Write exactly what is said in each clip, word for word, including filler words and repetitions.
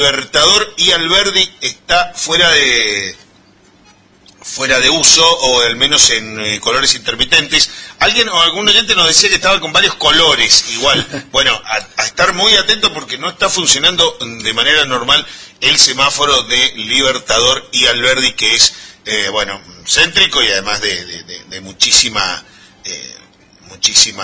Libertador y Alberdi está fuera de fuera de uso, o al menos en eh, colores intermitentes. Alguien o algún oyente nos decía que estaba con varios colores igual. Bueno, a, a estar muy atento porque no está funcionando de manera normal el semáforo de Libertador y Alberdi, que es eh, bueno, céntrico y además de, de, de, de muchísima eh, muchísima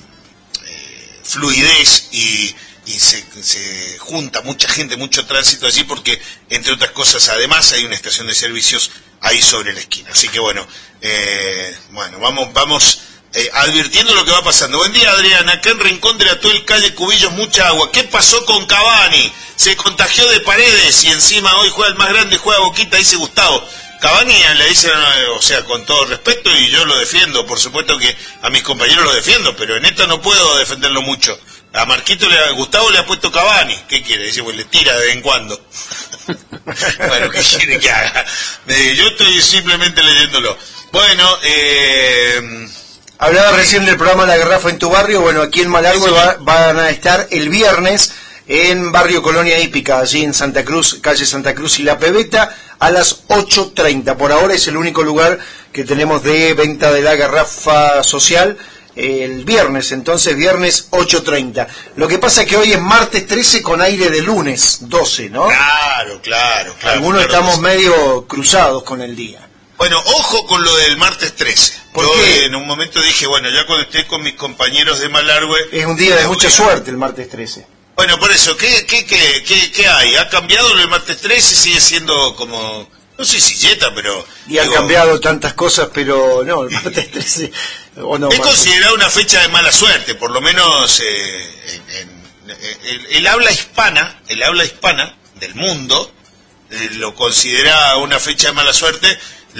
eh, fluidez y y se, se junta mucha gente, mucho tránsito allí porque, entre otras cosas, además hay una estación de servicios ahí sobre la esquina. Así que bueno, eh, bueno, vamos vamos eh, advirtiendo lo que va pasando. Buen día, Adrián. Acá en Rincón de la Tuel, calle Cubillos, mucha agua. ¿Qué pasó con Cavani? Se contagió de Paredes y encima hoy juega el más grande, juega Boquita, dice Gustavo. Cavani le dicen, o sea, con todo respeto, y yo lo defiendo, por supuesto que a mis compañeros lo defiendo, pero en esta no puedo defenderlo mucho. A Marquito, le, a Gustavo le ha puesto Cavani. ¿Qué quiere? Dice, pues le tira de vez en cuando. Bueno, ¿qué quiere que haga? Eh, yo estoy simplemente leyéndolo. Bueno, eh... hablaba recién del programa La Garrafa en tu barrio. Bueno, aquí en Malargüe va, van a estar el viernes en Barrio Colonia Hípica, allí en Santa Cruz, calle Santa Cruz y La Pebeta, a las ocho treinta. Por ahora es el único lugar que tenemos de venta de la garrafa social. El viernes, entonces viernes ocho treinta. Lo que pasa es que hoy es martes trece con aire de lunes doce, ¿no? Claro, claro, claro. Algunos claro, estamos sí. medio cruzados con el día. Bueno, ojo con lo del martes trece. ¿Por Yo qué? en un momento dije, bueno, ya cuando esté con mis compañeros de Malargüe... Es un día de mucha suerte el martes trece. Bueno, por eso, ¿qué, qué, qué, qué, qué hay? ¿Ha cambiado lo del martes trece? Sigue siendo como... No sé si yeta, pero... Y han digo, cambiado tantas cosas, pero no, el martes trece... O no, es martes. considerado una fecha de mala suerte, por lo menos eh, en, en, en, el, el habla hispana, el habla hispana del mundo, eh, lo considera una fecha de mala suerte.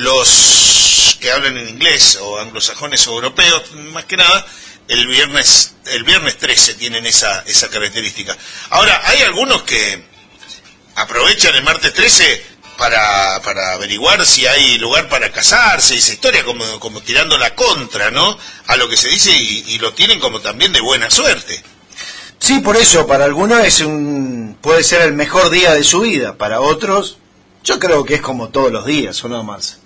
Los que hablan en inglés, o anglosajones o europeos, más que nada, el viernes el viernes trece tienen esa, esa característica. Ahora, hay algunos que aprovechan el martes trece... Para, para averiguar si hay lugar para casarse, esa historia como, como tirando la contra, ¿no? A lo que se dice y, y lo tienen como también de buena suerte. Sí, por eso, para algunos es un puede ser el mejor día de su vida, para otros, yo creo que es como todos los días, ¿o no, Marce?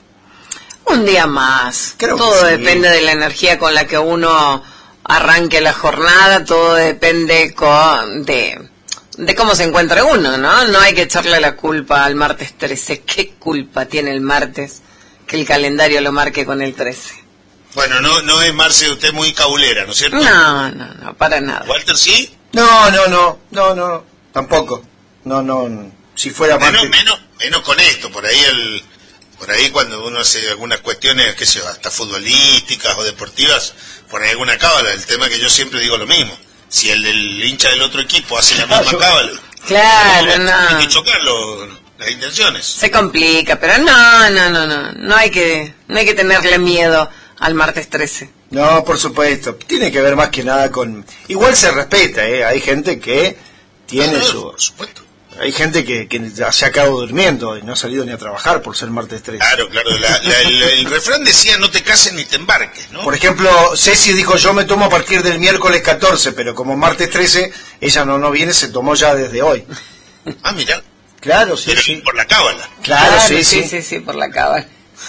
Un día más. Creo todo que sí. Depende de la energía con la que uno arranque la jornada, todo depende con, de... de cómo se encuentra uno, ¿no? No hay que echarle la culpa al martes trece. ¿Qué culpa tiene el martes que el calendario lo marque con el trece? Bueno, no no es, Marce, usted muy cabulera, ¿no es cierto? No, no, no, para nada. ¿Walter sí? No, no, no, no, no, tampoco. No, no, si fuera Menos, martes... menos, menos con esto, por ahí el... Por ahí cuando uno hace algunas cuestiones, qué sé yo, hasta futbolísticas o deportivas, por ahí alguna cábala. El tema que yo siempre digo lo mismo. Si el del hincha del otro equipo hace la misma cábala, Claro, no. Hay que chocarlo, las intenciones. Se complica, pero no, no, no, no. No hay que, no hay que tenerle miedo al martes trece. No, por supuesto. Tiene que ver más que nada con... Igual se respeta, ¿eh? Hay gente que tiene no, su... Por supuesto. Hay gente que, que ya se ha acabado durmiendo y no ha salido ni a trabajar por ser martes trece. Claro, claro. La, la, el, el refrán decía no te cases ni te embarques, ¿no? Por ejemplo, Ceci dijo yo me tomo a partir del miércoles catorce, pero como martes trece ella no, no viene, se tomó ya desde hoy. Ah, mira. Claro, sí, Pero sí. por la cábala. Claro, Claro, sí, sí, sí. sí, sí, por la cábala.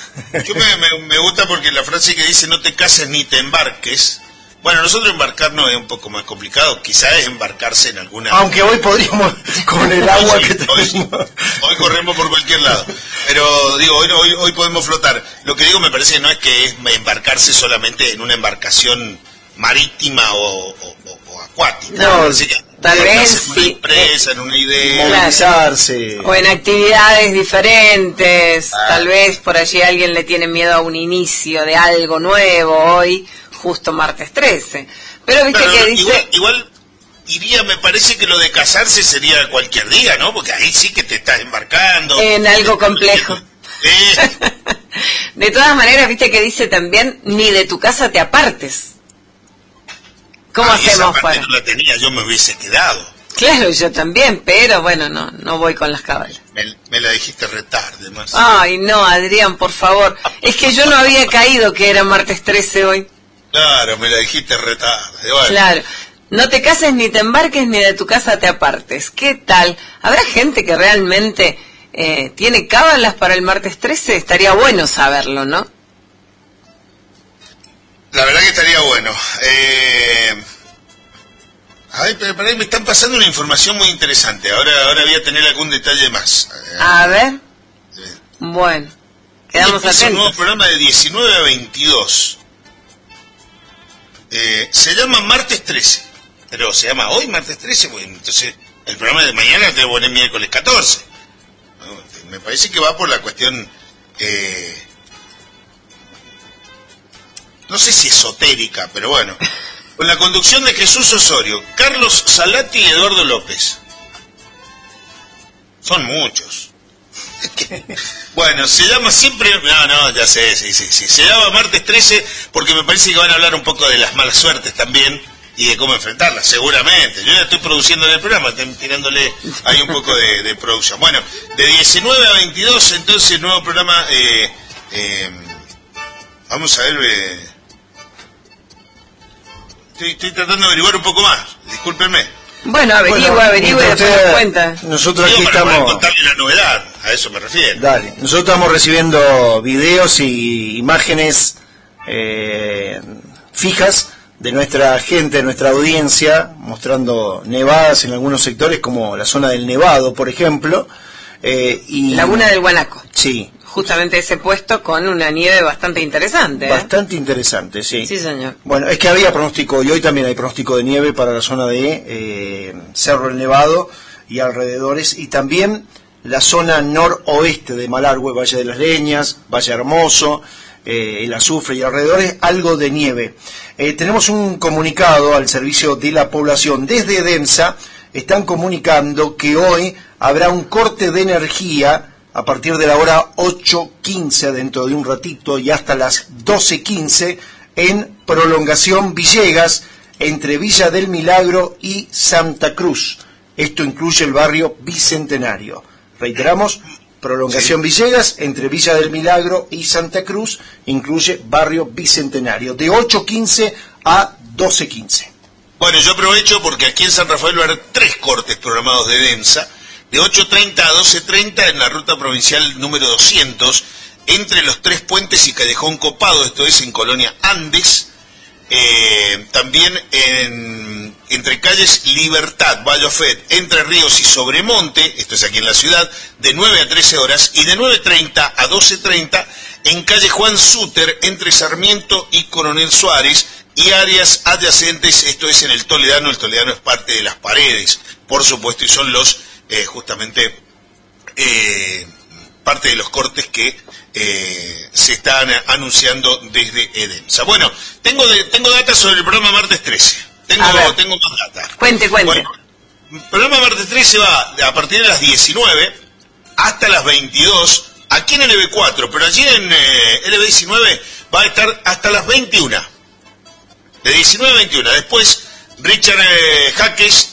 Yo me, me, me gusta porque la frase que dice no te cases ni te embarques. Bueno, nosotros embarcarnos es un poco más complicado, quizás es embarcarse en alguna... Aunque hoy podríamos, con el agua sí, que hoy, tenemos... hoy corremos por cualquier lado, pero digo, hoy, hoy, hoy podemos flotar. Lo que digo me parece que no es que es embarcarse solamente en una embarcación marítima o, o, o, o acuática. No, Así que tal embarcarse vez en una sí. empresa, en una idea... Movilizarse. O en actividades diferentes, Ah. tal vez por allí alguien le tiene miedo a un inicio de algo nuevo hoy, justo martes trece. Pero viste Pero que dice... igual, igual iría, me parece que lo de casarse sería cualquier día, ¿no? Porque ahí sí que te estás embarcando. En algo complejo. Eh, De todas maneras, viste que dice también, ni de tu casa te apartes. ¿Cómo ah, esa hacemos parte para...? no la tenía, yo me hubiese quedado. Claro, yo también, pero bueno, no, no voy con las cábalas. Me, me la dijiste re tarde, más. Ay, no, Adrián, por favor. Es que yo no había caído que era martes trece hoy. Claro, me la dijiste re tarde. Bueno. Claro. No te cases ni te embarques ni de tu casa te apartes. ¿Qué tal? ¿Habrá gente que realmente eh, tiene cábalas para el martes trece? Estaría bueno saberlo, ¿no? La verdad que estaría bueno. Eh... Ay, pero para ahí me están pasando una información muy interesante. Ahora, ahora voy a tener algún detalle más. A ver. Eh. Bueno, quedamos atentos. Un nuevo programa de diecinueve a veintidós. Eh, se llama Martes trece. Pero se llama hoy Martes trece, pues entonces el programa de mañana te lo poner miércoles catorce. ¿No? Me parece que va por la cuestión, eh, no sé si esotérica, pero bueno. Con la conducción de Jesús Osorio, Carlos Salati y Eduardo López. Son muchos. Bueno, se llama siempre... No, no, ya sé, sí, sí, sí. Se llama Martes trece porque me parece que van a hablar un poco de las malas suertes también y de cómo enfrentarlas, seguramente. Yo ya estoy produciendo en el programa, estoy tirándole ahí un poco de, de producción. Bueno, de diecinueve a veintidós, entonces, nuevo programa... Eh, eh, vamos a ver... Eh, Estoy, estoy tratando de averiguar un poco más, discúlpenme. Bueno, averigua, bueno, averigua y después nos cuenta. Nosotros aquí Digo, para estamos... contarle la novedad, a eso me refiero. Dale, nosotros estamos recibiendo videos y imágenes eh, fijas de nuestra gente, de nuestra audiencia, mostrando nevadas en algunos sectores, como la zona del Nevado, por ejemplo. Eh, y Laguna del Guanaco. Sí. Justamente ese puesto con una nieve bastante interesante. ¿eh? Bastante interesante, sí. Sí, señor. Bueno, es que había pronóstico, y hoy también hay pronóstico de nieve para la zona de eh, Cerro El Nevado y alrededores, y también la zona noroeste de Malargüe, Valle de las Leñas, Valle Hermoso, eh, el Azufre y alrededores, algo de nieve. Eh, tenemos un comunicado al servicio de la población desde EDEMSA. Están comunicando que hoy habrá un corte de energía a partir de la hora ocho quince, dentro de un ratito, y hasta las doce quince, en Prolongación Villegas, entre Villa del Milagro y Santa Cruz. Esto incluye el barrio Bicentenario. Reiteramos, Prolongación Villegas, entre Villa del Milagro y Santa Cruz, incluye barrio Bicentenario, de ocho quince a doce quince. Bueno, yo aprovecho porque aquí en San Rafael va a haber tres cortes programados de EDEMSA, de ocho treinta a doce treinta en la ruta provincial número doscientos, entre los Tres Puentes y Callejón Copado, esto es en Colonia Andes, eh, también en, entre calles Libertad, Vallofet, Entre Ríos y Sobremonte, esto es aquí en la ciudad, de nueve a trece horas, y de nueve treinta a doce treinta en calle Juan Suter, entre Sarmiento y Coronel Suárez, y áreas adyacentes, esto es en el Toledano. El Toledano es parte de Las Paredes, por supuesto, y son los Eh, justamente eh, parte de los cortes que eh, se están anunciando desde EDEMSA. Bueno, tengo de, tengo data sobre el programa Martes trece. Tengo, tengo más data. Cuente, cuente. Bueno, el programa Martes trece va a partir de las diecinueve hasta las veintidós, aquí en L B cuatro, pero allí en eh, L B diecinueve va a estar hasta las veintiuna. De diecinueve a veintiuna. Después, Richard eh, Jaques.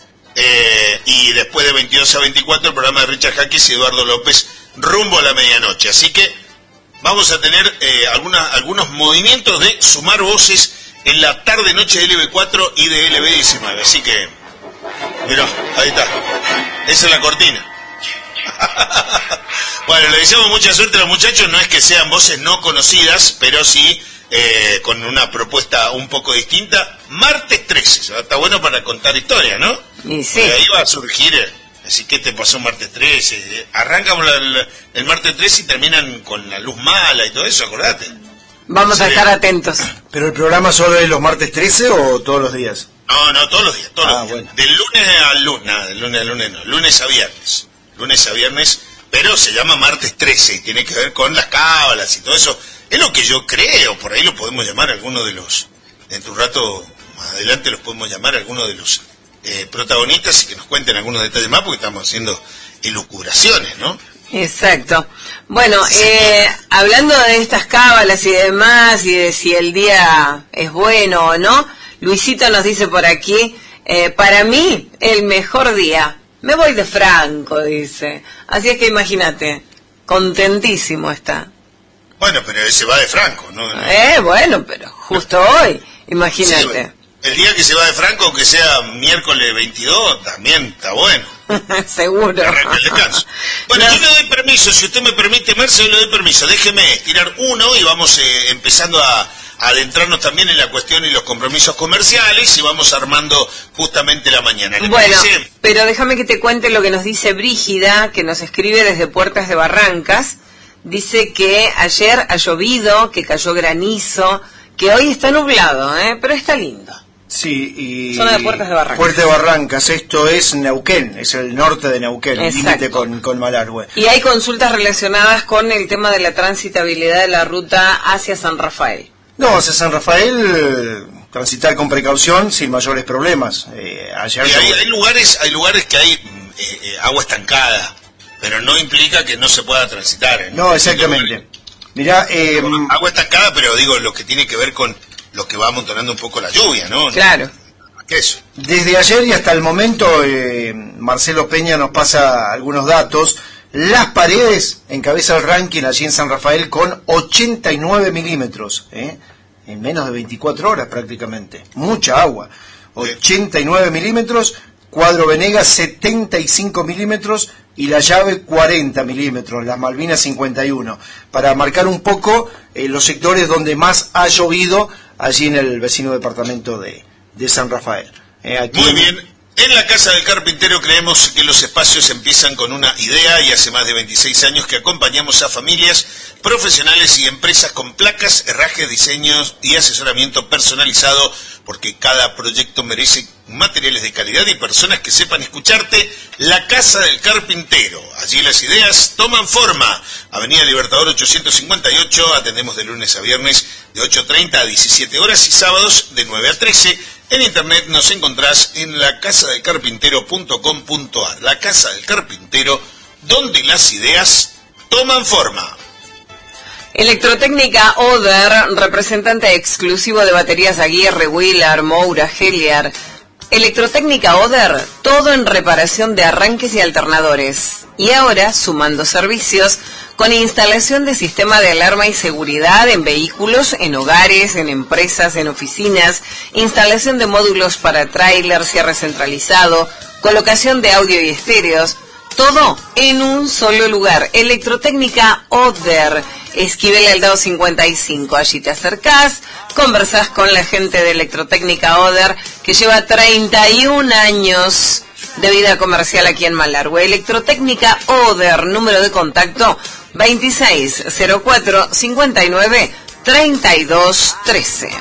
Eh, y después de veintidós a veinticuatro el programa de Richard Jaques y Eduardo López rumbo a la medianoche. Así que vamos a tener eh, alguna, algunos movimientos de sumar voces en la tarde-noche de L B cuatro y de L B diecinueve. Así que, mirá, ahí está. Esa es la cortina. Bueno, le deseamos mucha suerte a los muchachos. No es que sean voces no conocidas, pero sí eh, con una propuesta un poco distinta. Martes trece, está bueno para contar historias, ¿no? Y sí. Y ahí va a surgir, así que te pasó martes trece. Arrancan el, el martes trece y terminan con la luz mala y todo eso, acordate. Vamos sí. a estar atentos. ¿Pero el programa solo es los martes trece o todos los días? No, no, todos los días, todos ah, los días. Bueno. Del lunes al lunes, nada, del lunes al lunes no, lunes a viernes. Lunes a viernes, pero se llama martes trece y tiene que ver con las cábalas y todo eso. Es lo que yo creo, por ahí lo podemos llamar algunos de los, dentro de un rato más adelante los podemos llamar algunos de los eh, protagonistas y que nos cuenten algunos detalles más, porque estamos haciendo elucubraciones, ¿no? Exacto. Bueno, eh, hablando de estas cábalas y demás, y de si el día es bueno o no, Luisito nos dice por aquí, eh, para mí, el mejor día. Me voy de Franco, dice. Así es que imagínate, contentísimo está. Bueno, pero ese va de Franco, ¿no? Eh, bueno, pero justo hoy, imagínate. Sí, El día que se va de Franco, aunque sea miércoles veintidós, también está bueno. Seguro. Arranca el descanso. Bueno, no. Yo le doy permiso, si usted me permite, Merce, le doy permiso. Déjeme tirar uno y vamos eh, empezando a, a adentrarnos también en la cuestión y los compromisos comerciales y vamos armando justamente la mañana. Bueno, parece? Pero déjame que te cuente lo que nos dice Brígida, que nos escribe desde Puertas de Barrancas. Dice que ayer ha llovido, que cayó granizo, que hoy está nublado, ¿eh? Pero está lindo. Sí, y zona de Puertas de Barrancas. Puertas de Barrancas, esto es Neuquén, es el norte de Neuquén, el límite con, con Malargüe. Y hay consultas relacionadas con el tema de la transitabilidad de la ruta hacia San Rafael. No, hacia San Rafael transitar con precaución sin mayores problemas. Eh, ayer y hay, hay lugares, hay lugares que hay eh, eh, agua estancada, pero no implica que no se pueda transitar. ¿eh? No, exactamente. Mirá, eh, agua estancada, pero digo lo que tiene que ver con lo que va amontonando un poco la lluvia, ¿no? Claro. ¿Qué es? Desde ayer y hasta el momento, eh, Marcelo Peña nos pasa algunos datos. Las Paredes encabeza el ranking allí en San Rafael con ochenta y nueve milímetros, ¿eh? En menos de veinticuatro horas prácticamente. Mucha agua. ochenta y nueve milímetros, Cuadro Venegas setenta y cinco milímetros y La Llave cuarenta milímetros, Las Malvinas cincuenta y uno. Para marcar un poco eh, los sectores donde más ha llovido allí en el vecino departamento de, de San Rafael. Eh, aquí Muy en... bien. En la Casa del Carpintero creemos que los espacios empiezan con una idea y hace más de veintiséis años que acompañamos a familias, profesionales y empresas con placas, herrajes, diseños y asesoramiento personalizado, porque cada proyecto merece materiales de calidad y personas que sepan escucharte. La Casa del Carpintero, allí las ideas toman forma. Avenida Libertador ochocientos cincuenta y ocho, atendemos de lunes a viernes de ocho treinta a diecisiete horas y sábados de nueve a trece. En internet nos encontrás en la casa del carpintero punto com punto a r. La Casa del Carpintero, donde las ideas toman forma. Electrotécnica Oder, representante exclusivo de baterías Aguirre, Wheeler, Moura, Heliar. Electrotécnica Oder, todo en reparación de arranques y alternadores. Y ahora, sumando servicios, con instalación de sistema de alarma y seguridad en vehículos, en hogares, en empresas, en oficinas, instalación de módulos para tráiler, cierre centralizado, colocación de audio y estéreos, todo en un solo lugar. Electrotécnica Oder, Esquivel Aldao cincuenta y cinco. Allí te acercás, conversás con la gente de Electrotécnica Oder, que lleva treinta y un años de vida comercial aquí en Malargüe. Electrotécnica Oder, número de contacto veintiséis cero cuatro cincuenta y nueve treinta y dos trece.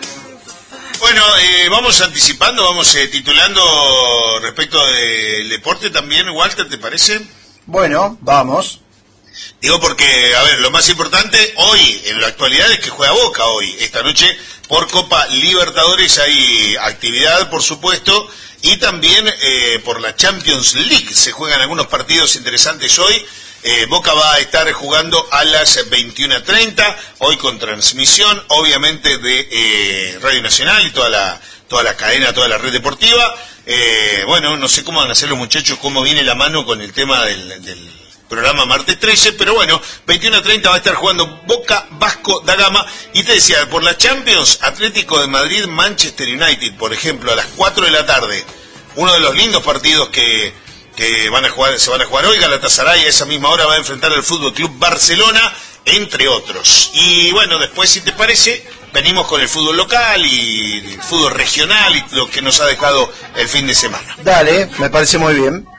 Bueno, eh, vamos anticipando, vamos eh, titulando respecto del deporte también, Walter, ¿te parece? Bueno, vamos. Digo porque, a ver, lo más importante hoy, en la actualidad, es que juega Boca hoy, esta noche, por Copa Libertadores. Hay actividad, por supuesto, y también eh, por la Champions League. Se juegan algunos partidos interesantes hoy. Eh, Boca va a estar jugando a las veintiuna treinta, hoy con transmisión, obviamente, de eh, Radio Nacional y toda la toda la cadena, toda la red deportiva. Eh, bueno, no sé cómo van a hacer los muchachos, cómo viene la mano con el tema del, del programa Martes trece, pero bueno, veintiuna treinta va a estar jugando Boca Vasco da Gama. Y te decía, por la Champions, Atlético de Madrid, Manchester United, por ejemplo, a las cuatro de la tarde, uno de los lindos partidos que... que van a jugar, se van a jugar hoy. Galatasaray a esa misma hora va a enfrentar al Fútbol Club Barcelona, entre otros. Y bueno, después, si te parece, venimos con el fútbol local y el fútbol regional y lo que nos ha dejado el fin de semana. Dale, me parece muy bien.